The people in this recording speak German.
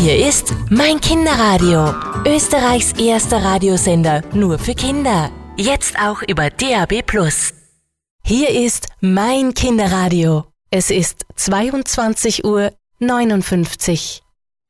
Hier ist mein Kinderradio. Österreichs erster Radiosender nur für Kinder. Jetzt auch über DAB+. Hier ist mein Kinderradio. Es ist 22:59 Uhr.